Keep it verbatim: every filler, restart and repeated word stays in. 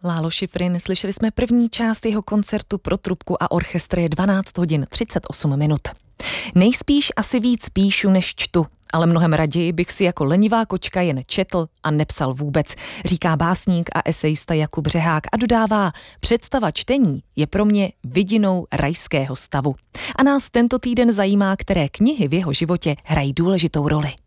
Lálo Schifrin, slyšeli jsme první část jeho koncertu pro trubku a orchestr, je dvanáct hodin třicet osm minut. Nejspíš asi víc píšu, než čtu, ale mnohem raději bych si jako lenivá kočka jen četl a nepsal vůbec, říká básník a esejista Jakub Řehák a dodává, představa čtení je pro mě vidinou rajského stavu. A nás tento týden zajímá, které knihy v jeho životě hrají důležitou roli.